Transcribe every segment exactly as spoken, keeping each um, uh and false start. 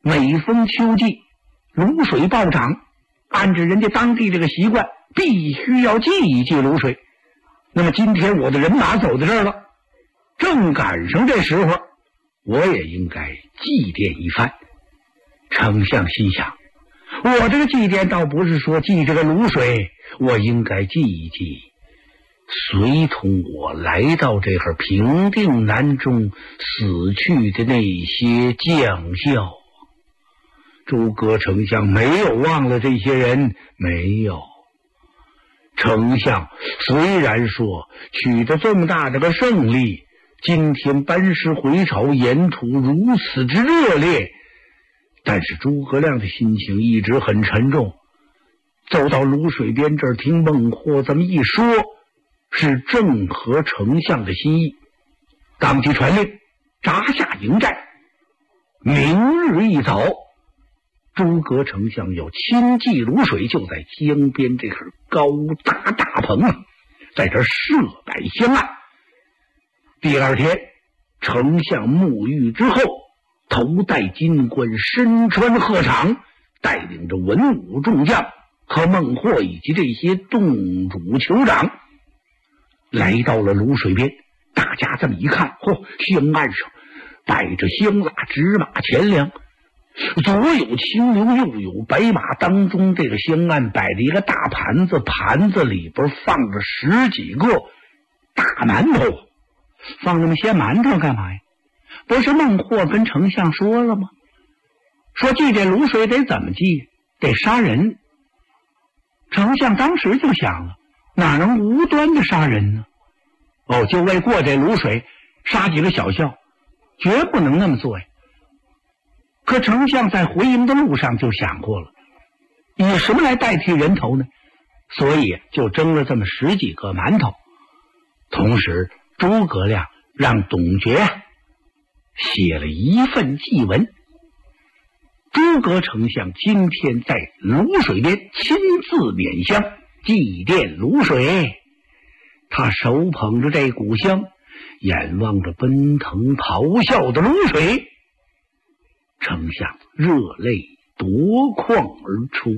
每逢秋季，卤水暴涨，按照人家当地这个习惯，必须要祭一祭卤水。那么今天我的人马走到这儿了，正赶上这时候，我也应该祭奠一番。丞相心想，我这个祭奠倒不是说祭这个卤水，我应该祭一祭随同我来到这儿平定南中死去的那些将校。诸葛丞相没有忘了这些人，没有。丞相虽然说取得这么大的个胜利，今天班师回朝，沿途如此之热烈，但是诸葛亮的心情一直很沉重。走到卤水边这儿，听孟获这么一说，是正合丞相的心意，当即传令扎下营寨。明日一早，诸葛丞相要亲祭卤水，就在江边这块高大大棚啊，在这设摆香案。第二天，丞相沐浴之后，头戴金冠，身穿鹤氅，带领着文武众将和孟获以及这些洞主酋长来到了卤水边。大家这么一看，嚯、哦，香案上摆着香蜡、纸马、钱粮，左有青牛，右有白马，当中这个香案摆着一个大盘子，盘子里边放着十几个大馒头。放那么些馒头干嘛呀？不是孟获跟丞相说了吗？说祭这卤水得怎么祭？得杀人。丞相当时就想了，哪能无端的杀人呢？哦，就为过这卤水杀几个小校，绝不能那么做呀。可丞相在回营的路上就想过了，以什么来代替人头呢？所以就蒸了这么十几个馒头。同时诸葛亮让董厥写了一份祭文。诸葛丞相今天在卤水边亲自拈香祭奠卤水，他手捧着这股香，眼望着奔腾咆哮的卤水，丞相热泪夺眶而出。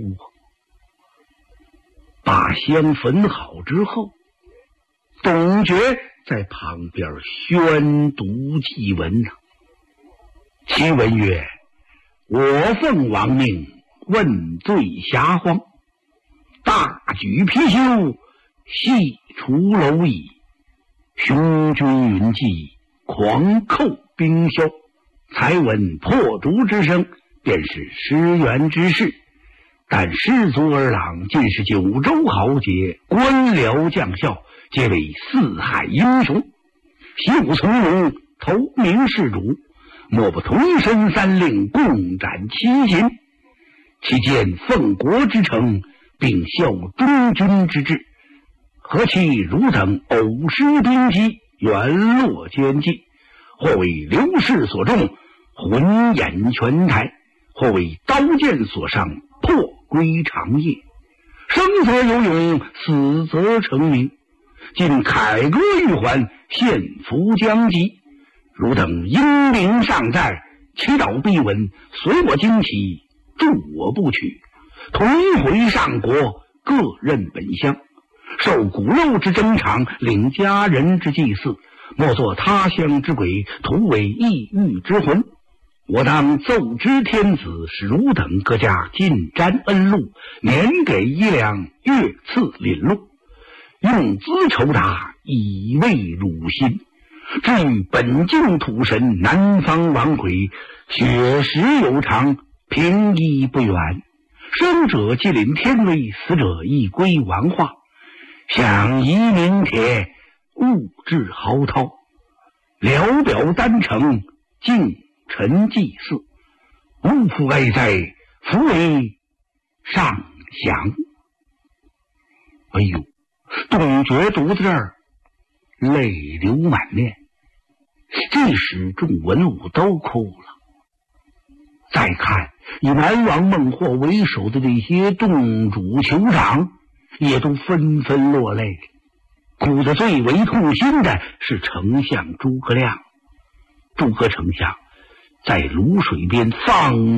把香焚好之后，董厥在旁边宣读祭文呢。其文曰：我奉王命，问罪遐荒，大举貔貅，细除蝼蚁，雄军云集，狂寇兵消。才闻破竹之声，便是失援之事。但士卒儿郎，尽是九州豪杰，官僚将校，皆为四海英雄，习武从戎，投名士主，莫不同身三令，共斩七擒。其间奉国之诚，并效忠君之志，何其汝等偶失兵机，原落奸计，或为流士所中，魂掩泉台；或为刀剑所伤，破归长夜。生则有勇，死则成名。今凯歌玉环，献俘将籍。汝等英名尚在，祈祷必稳，随我旌旗，助我不取，同回上国，各任本乡，受骨肉之征场，领家人之祭祀，莫作他乡之鬼，徒为异域之魂。我当奏知天子，使汝等各家尽沾恩禄，年给衣粮，月赐廪禄，用资酬答，以慰汝心。至于本境土神，南方王魁，血食有常，平易不远。生者既领天威，死者亦归王化。想移名帖，物质豪涛，聊表丹城，敬臣祭祀，勿复哀哉，夫为上祥。哎呦，董厥读到这儿，泪流满面。这时众文武都哭了。再看以南王孟获为首的这些洞主酋长，也都纷纷落泪。哭得最为痛心的是丞相诸葛亮。诸葛丞相在卤水边放